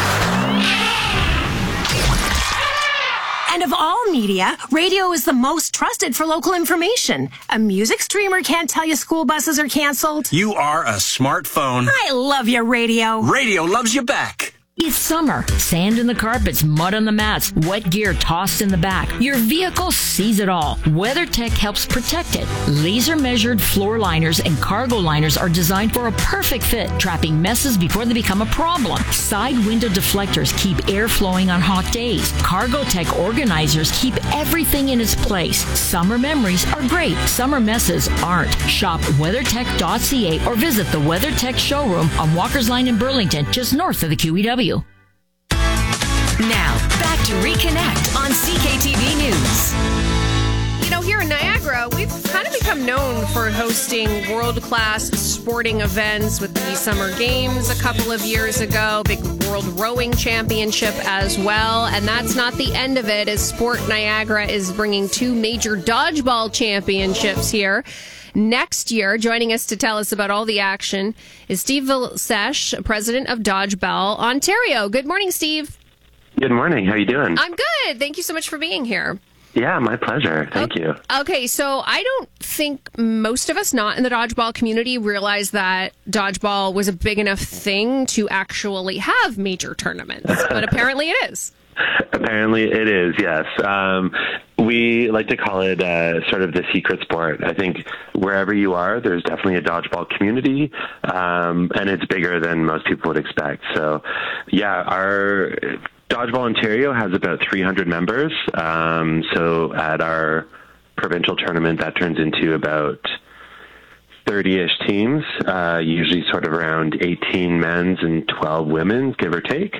And of all media, radio is the most trusted for local information. A music streamer can't tell you school buses are canceled. You are a smartphone. I love your radio. Radio loves you back. It's summer. Sand in the carpets, mud on the mats, wet gear tossed in the back. Your vehicle sees it all. WeatherTech helps protect it. Laser-measured floor liners and cargo liners are designed for a perfect fit, trapping messes before they become a problem. Side window deflectors keep air flowing on hot days. CargoTech organizers keep everything in its place. Summer memories are great. Summer messes aren't. Shop WeatherTech.ca or visit the WeatherTech showroom on Walker's Line in Burlington, just north of the QEW. Now, back to Reconnect on CKTV News. You know, here in Niagara, we've kind of become known for hosting world-class sporting events with the Summer Games a couple of years ago, big World Rowing Championship as well. And that's not the end of it, as Sport Niagara is bringing 2 major dodgeball championships here. next year. Joining us to tell us about all the action is Steve Vilsesh, president of Dodgeball Ontario. Good morning, Steve. Good morning. How are you doing? I'm good. Thank you so much for being here. Yeah, my pleasure. Thank you. Okay, so I don't think most of us not in the dodgeball community realize that dodgeball was a big enough thing to actually have major tournaments, but apparently it is. Apparently it is, yes. We like to call it sort of the secret sport. I think wherever you are, there's definitely a dodgeball community, and it's bigger than most people would expect. So, yeah, our Dodgeball Ontario has about 300 members. So at our provincial tournament, that turns into about 30-ish teams, usually sort of around 18 men's and 12 women's, give or take.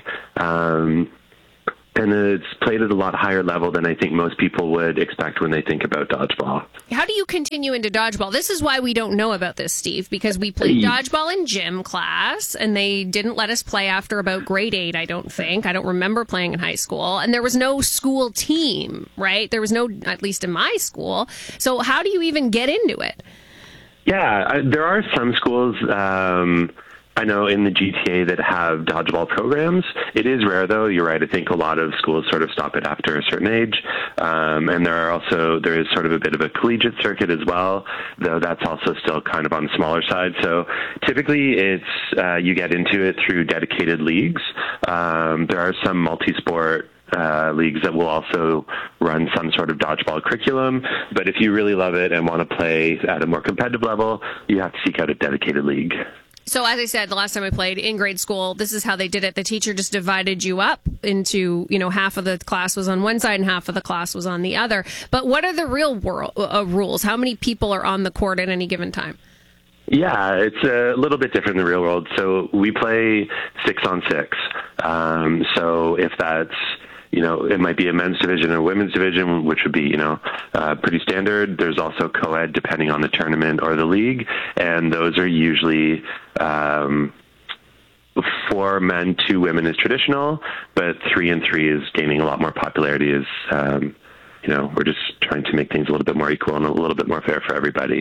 And it's played at a lot higher level than I think most people would expect when they think about dodgeball. How do you continue into dodgeball? This is why we don't know about this, Steve, because we played dodgeball in gym class, and they didn't let us play after about grade 8, I don't think. I don't remember playing in high school. And there was no school team, right? There was no, at least in my school. So how do you even get into it? Yeah, there are some schools I know in the GTA that have dodgeball programs. It is rare, though. You're right. I think a lot of schools sort of stop it after a certain age. And there is sort of a bit of a collegiate circuit as well, though that's also still kind of on the smaller side. So typically it's you get into it through dedicated leagues. There are some multi-sport leagues that will also run some sort of dodgeball curriculum. But if you really love it and want to play at a more competitive level, you have to seek out a dedicated league. So as I said, the last time I played in grade school, this is how they did it. The teacher just divided you up into, half of the class was on one side and half of the class was on the other. But what are the real rules? How many people are on the court at any given time? Yeah, it's a little bit different in the real world. So we play 6-on-6. So if that's, it might be a men's division or women's division, which would be, pretty standard. There's also co-ed depending on the tournament or the league. And those are usually 4 men, 2 women is traditional, but 3-on-3 is gaining a lot more popularity as, we're just trying to make things a little bit more equal and a little bit more fair for everybody.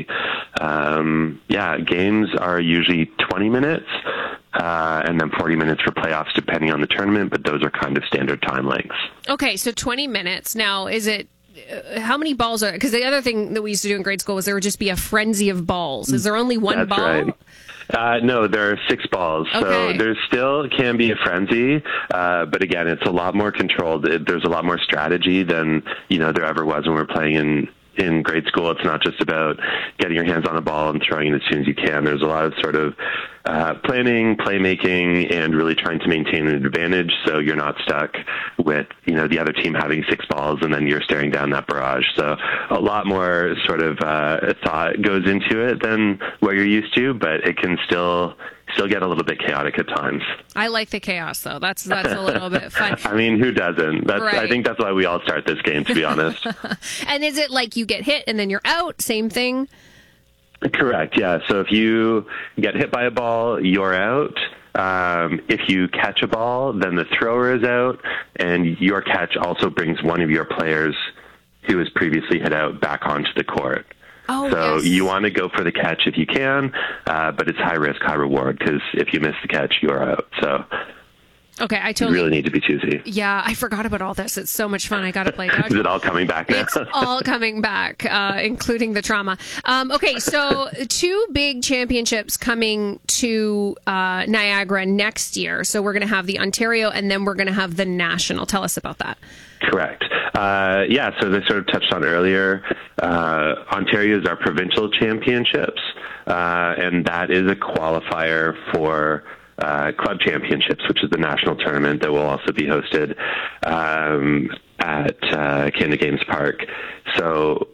Games are usually 20 minutes. And then 40 minutes for playoffs depending on the tournament, but those are kind of standard time lengths. Okay, so 20 minutes. Now, is it, how many balls are, because the other thing that we used to do in grade school was there would just be a frenzy of balls. Is there only one That's ball? Right. No, there are 6 balls. Okay. So there still can be a frenzy, but again, it's a lot more controlled. There's a lot more strategy than, there ever was when we were playing in grade school. It's not just about getting your hands on a ball and throwing it as soon as you can. There's a lot of sort of planning, playmaking, and really trying to maintain an advantage so you're not stuck with, the other team having 6 balls and then you're staring down that barrage. So a lot more sort of thought goes into it than what you're used to, but it can still get a little bit chaotic at times. I like the chaos, though. That's a little bit fun. I mean, who doesn't? Right. I think that's why we all start this game, to be honest. And is it like you get hit and then you're out? Same thing? Correct, yeah. So if you get hit by a ball, you're out. If you catch a ball, then the thrower is out, and your catch also brings one of your players who was previously hit out back onto the court. Oh, so yes. You want to go for the catch if you can, but it's high risk, high reward, because if you miss the catch, you're out. So okay, I you totally really need to be choosy. Yeah, I forgot about all this. It's so much fun. I got to play dodgeball. Is it all coming back now? It's all coming back, including the trauma. Okay, so 2 big championships coming to Niagara next year. So we're going to have the Ontario, and then we're going to have the National. Tell us about that. Correct. So they sort of touched on earlier, Ontario is our provincial championships, and that is a qualifier for club championships, which is the national tournament that will also be hosted at Canada Games Park. So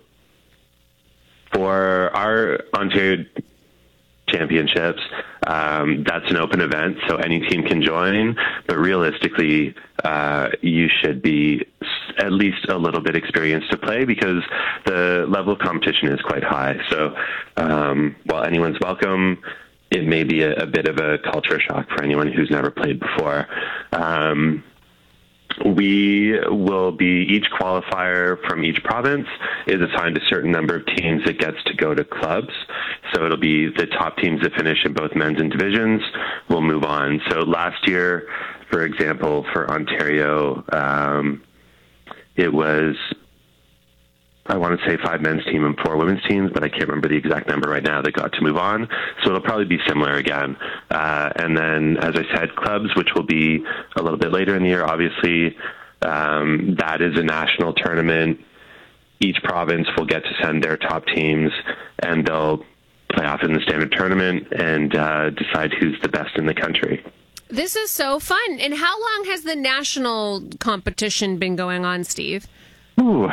for our Ontario championships, that's an open event, so any team can join, but realistically, you should be at least a little bit experienced to play because the level of competition is quite high. So while anyone's welcome, it may be a bit of a culture shock for anyone who's never played before. we will be, each qualifier from each province is assigned a certain number of teams that gets to go to clubs. So it'll be the top teams that finish in both men's and divisions will move on. So last year, for example, for Ontario, it was, I want to say 5 men's team and 4 women's teams, but I can't remember the exact number right now that got to move on. So it'll probably be similar again. And then, as I said, clubs, which will be a little bit later in the year, obviously, that is a national tournament. Each province will get to send their top teams, and they'll play off in the standard tournament and decide who's the best in the country. This is so fun. And how long has the national competition been going on, Steve? Ooh,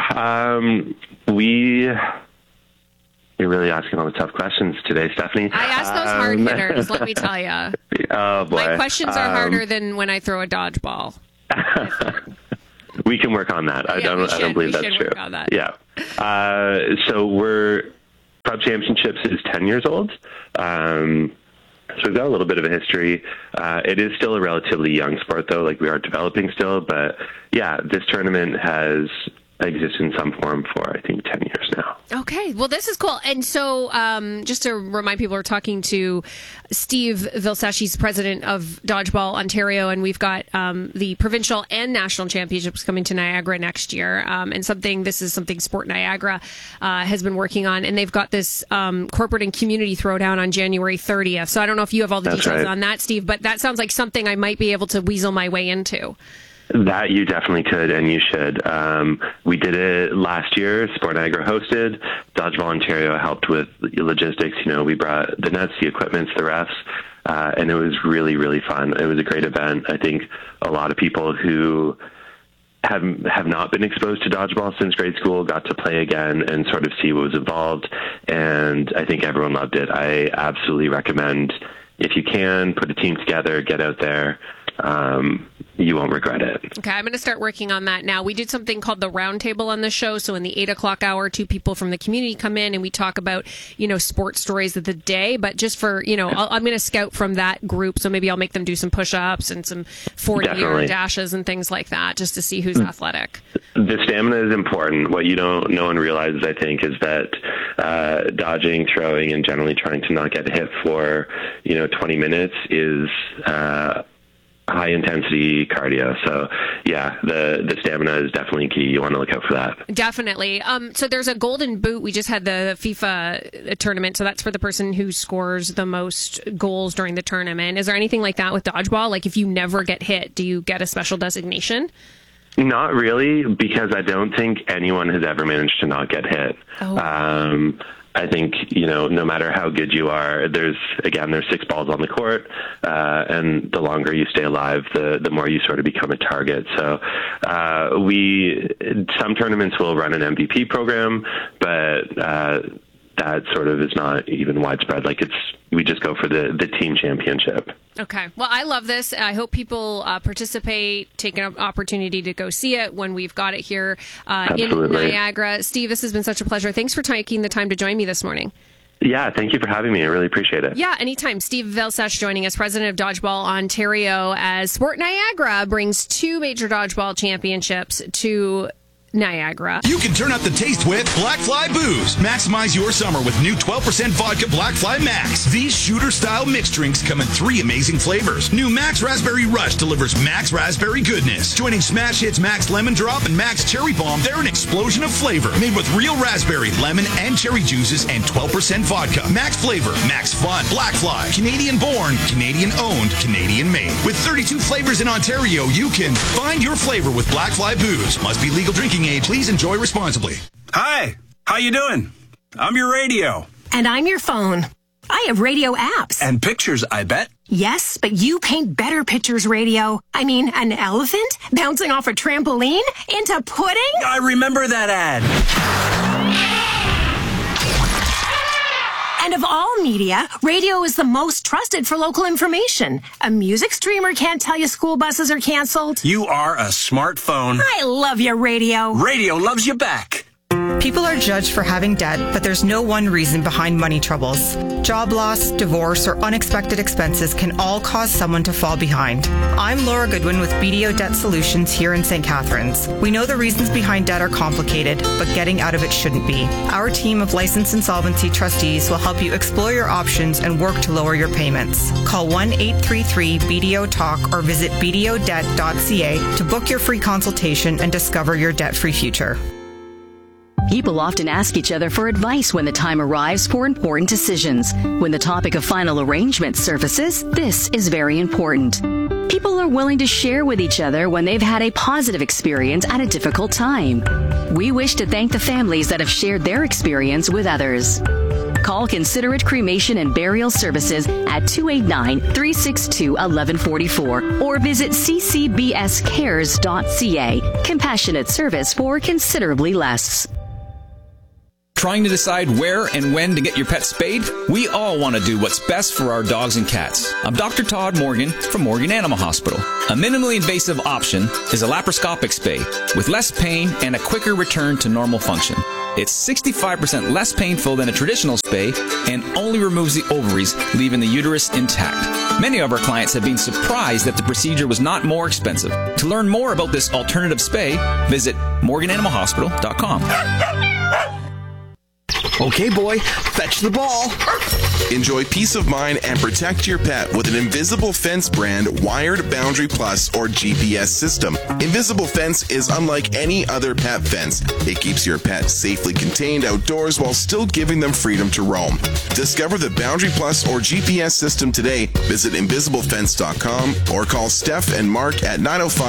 you're really asking all the tough questions today, Stephanie. I ask those hard hitters, let me tell you. Oh, boy. My questions are harder than when I throw a dodgeball. We can work on that. I don't believe that's true. Work on that. Yeah. So Club Championships is 10 years old. So we've got a little bit of a history. It is still a relatively young sport, though. Like, we are developing still. But, yeah, this tournament has existed in some form for, I think, 10 years now. Okay. Well, this is cool. And so just to remind people, we're talking to Steve Vilsachi's president of Dodgeball Ontario, and we've got the provincial and national championships coming to Niagara next year. And this is something Sport Niagara has been working on. And they've got this corporate and community throwdown on January 30th. So I don't know if you have all the details on that, Steve, but that sounds like something I might be able to weasel my way into. That you definitely could, and you should. We did it last year. Sport Niagara hosted. Dodgeball Ontario helped with logistics. We brought the nets, the equipment, the refs, and it was really, really fun. It was a great event. I think a lot of people who have not been exposed to dodgeball since grade school got to play again and sort of see what was involved, and I think everyone loved it. I absolutely recommend, if you can, put a team together, get out there. You won't regret it. Okay, I'm going to start working on that now. We did something called the round table on the show. So in the 8 o'clock hour, 2 people from the community come in and we talk about, sports stories of the day. But just for, I'm going to scout from that group. So maybe I'll make them do some push-ups and some 40-yard dashes and things like that, just to see who's athletic. The stamina is important. What no one realizes, I think, is that dodging, throwing, and generally trying to not get hit for, 20 minutes is high intensity cardio. So yeah, the stamina is definitely key. You want to look out for that. Definitely. So there's a golden boot. We just had the FIFA tournament. So that's for the person who scores the most goals during the tournament. Is there anything like that with dodgeball? Like, if you never get hit, do you get a special designation? Not really, because I don't think anyone has ever managed to not get hit. Oh. I think, no matter how good you are, there's 6 balls on the court, and the longer you stay alive, the more you sort of become a target. So some tournaments will run an MVP program, but that sort of is not even widespread. We just go for the team championship. Okay. Well, I love this. I hope people participate, take an opportunity to go see it when we've got it here in Niagara. Steve, this has been such a pleasure. Thanks for taking the time to join me this morning. Yeah, thank you for having me. I really appreciate it. Yeah, anytime. Steve Vilsach joining us, president of Dodgeball Ontario, as Sport Niagara brings 2 major dodgeball championships to Niagara. You can turn up the taste with Black Fly Booze. Maximize your summer with new 12% vodka Black Fly Max. These shooter-style mixed drinks come in 3 amazing flavors. New Max Raspberry Rush delivers Max Raspberry goodness. Joining Smash Hits Max Lemon Drop and Max Cherry Bomb, they're an explosion of flavor. Made with real raspberry, lemon, and cherry juices and 12% vodka. Max flavor, Max fun. Black Fly. Canadian born, Canadian owned, Canadian made. With 32 flavors in Ontario, you can find your flavor with Black Fly Booze. Must be legal drinking age. Please enjoy responsibly. Hi, how you doing? I'm your radio. And I'm your phone. I have radio apps. And pictures, I bet. Yes, but you paint better pictures, radio. I mean, an elephant bouncing off a trampoline into pudding? I remember that ad. And of all media, radio is the most trusted for local information. A music streamer can't tell you school buses are canceled. You are a smartphone. I love your radio. Radio loves you back. People are judged for having debt, but there's no one reason behind money troubles. Job loss, divorce, or unexpected expenses can all cause someone to fall behind. I'm Laura Goodwin with BDO Debt Solutions here in St. Catharines. We know the reasons behind debt are complicated, but getting out of it shouldn't be. Our team of licensed insolvency trustees will help you explore your options and work to lower your payments. Call 1-833-BDO-TALK or visit bdodebt.ca to book your free consultation and discover your debt-free future. People often ask each other for advice when the time arrives for important decisions. When the topic of final arrangement surfaces, this is very important. People are willing to share with each other when they've had a positive experience at a difficult time. We wish to thank the families that have shared their experience with others. Call Considerate Cremation and Burial Services at 289-362-1144 or visit ccbscares.ca. Compassionate service for considerably less. Trying to decide where and when to get your pet spayed? We all want to do what's best for our dogs and cats. I'm Dr. Todd Morgan from Morgan Animal Hospital. A minimally invasive option is a laparoscopic spay with less pain and a quicker return to normal function. It's 65% less painful than a traditional spay and only removes the ovaries, leaving the uterus intact. Many of our clients have been surprised that the procedure was not more expensive. To learn more about this alternative spay, visit morgananimalhospital.com. Okay, boy, fetch the ball. Enjoy peace of mind and protect your pet with an Invisible Fence brand Wired Boundary Plus or GPS system. Invisible Fence is unlike any other pet fence. It keeps your pet safely contained outdoors while still giving them freedom to roam. Discover the Boundary Plus or GPS system today. Visit invisiblefence.com or call Steph and Mark at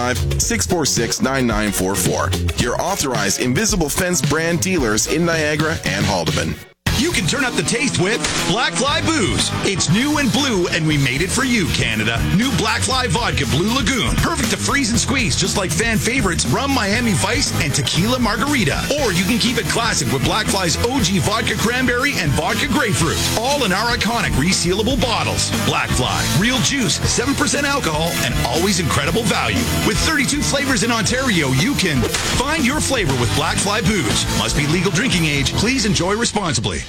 905-646-9944. Your authorized Invisible Fence brand dealers in Niagara and Haldeman. You can turn up the taste with Black Fly Booze. It's new and blue, and we made it for you, Canada. New Black Fly Vodka Blue Lagoon. Perfect to freeze and squeeze, just like fan favorites Rum Miami Vice and Tequila Margarita. Or you can keep it classic with Black Fly's OG Vodka Cranberry and Vodka Grapefruit. All in our iconic resealable bottles. Black Fly. Real juice, 7% alcohol, and always incredible value. With 32 flavors in Ontario, you can find your flavor with Black Fly Booze. Must be legal drinking age. Please enjoy responsibly.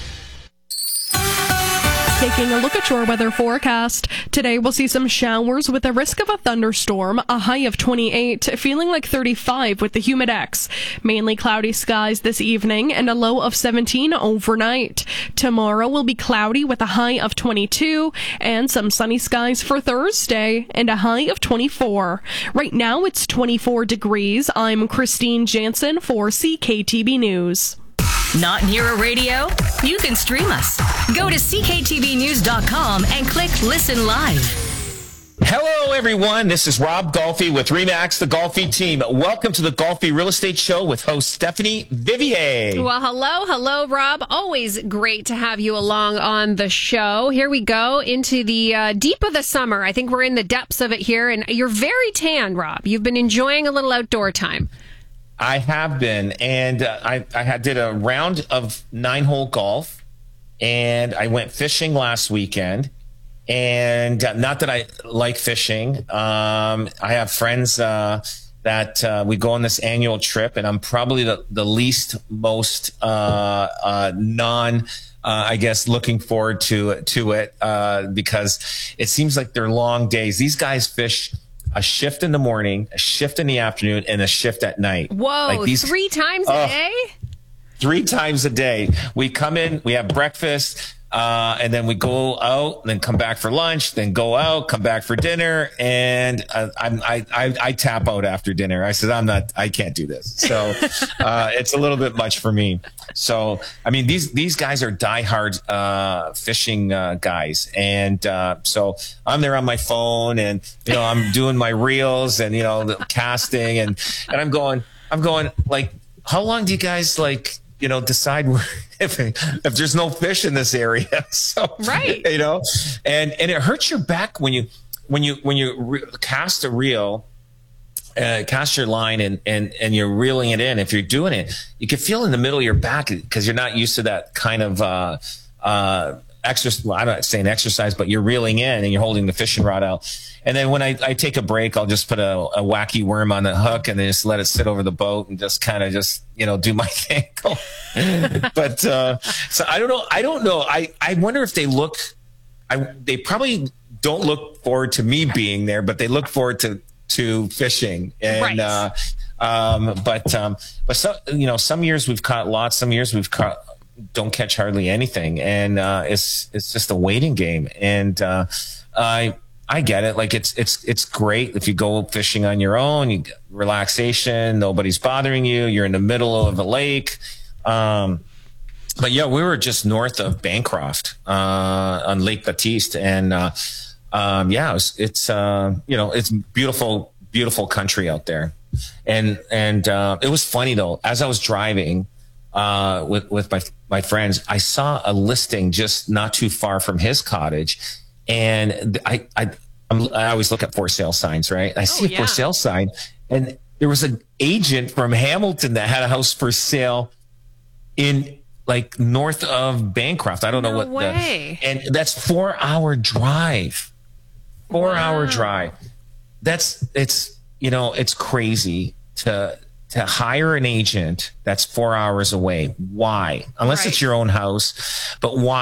Taking a look at your weather forecast. Today we'll see some showers with a risk of a thunderstorm, a high of 28, feeling like 35 with the humidex. Mainly cloudy skies this evening and a low of 17 overnight. Tomorrow will be cloudy with a high of 22 and some sunny skies for Thursday and a high of 24. Right now it's 24 degrees. I'm Christine Jansen for CKTB News. Not near a radio? You can stream us. Go to cktvnews.com and click Listen Live. Hello, everyone. This is Rob Golfi with RE/MAX, the Golfi team. Welcome to the Golfi Real Estate Show with host Stephanie Vivier. Well, hello, Rob. Always great to have you along on the show. Here we go into the deep of the summer. I think we're in the depths of it here, and you're very tan, Rob. You've been enjoying a little outdoor time. I have been, and I did a round of 9-hole golf, and I went fishing last weekend. And not that I like fishing. I have friends that we go on this annual trip, and I'm probably the least most I guess looking forward to it because it seems like they're long days. These guys fish a shift in the morning, a shift in the afternoon, and a shift at night. Whoa, like 3 times a day? 3 times a day. We come in, we have breakfast, and then we go out, and then come back for lunch, then go out, come back for dinner, and I tap out after dinner. I said, I can't do this. So it's a little bit much for me. So, I mean, these guys are diehard fishing guys. And so I'm there on my phone, and, I'm doing my reels and, the casting, and I'm going, like, how long do you guys, like, decide where, if there's no fish in this area? So, right. And it hurts your back when you cast a reel, cast your line and you're reeling it in. If you're doing it, you can feel in the middle of your back because you're not used to that kind of exercise. Well, I'm not saying exercise, but you're reeling in and you're holding the fishing rod out. And then when I take a break, I'll just put a wacky worm on the hook and then just let it sit over the boat and just kind of do my thing. But so I don't know. I wonder if they they probably don't look forward to me being there, but they look forward to fishing. And but some years we've caught lots, some years don't catch hardly anything, and it's just a waiting game. And I get it. Like it's great if you go fishing on your own, you get relaxation, nobody's bothering you, you're in the middle of a lake. But yeah, we were just north of Bancroft on Lake Baptiste, and it's beautiful, beautiful country out there. And it was funny though, as I was driving with my friends, I saw a listing just not too far from his cottage, and I always look at for sale signs, right? I see a for sale sign, and there was an agent from Hamilton that had a house for sale in like north of Bancroft. I don't know what way. And that's 4-hour drive. 4-hour drive. It's crazy to hire an agent that's 4 hours away. Why? Unless it's your own house, but why?